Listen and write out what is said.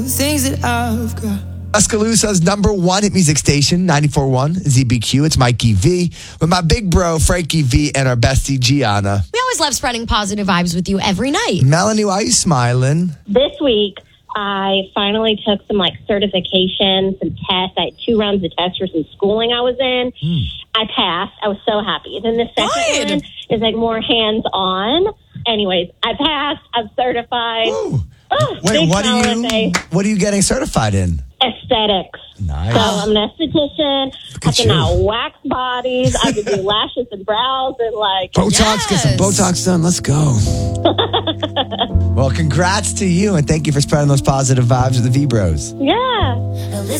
Things that I've got. Tuscaloosa's number one hit music station, 94.1 ZBQ. It's Mikey V with my big bro, Frankie V, and our bestie, Gianna. We always love spreading positive vibes with you every night. Melanie, why are you smiling? This week, I finally took some certification, some tests. I had 2 rounds of tests for some schooling I was in. I passed. I was so happy. Then the second one is more hands-on. Anyways, I passed. I'm certified. Wait, what are you getting certified in? Aesthetics. Nice. So I'm an esthetician. I can now wax bodies. I can do lashes and brows and Botox. Get some Botox done. Let's go. Well, congrats to you, and thank you for spreading those positive vibes with the V-Bros. Yeah.